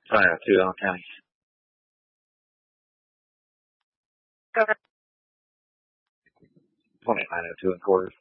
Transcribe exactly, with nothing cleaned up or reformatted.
Sorry, two Allen County. Go ahead. twenty-nine oh two and quarters.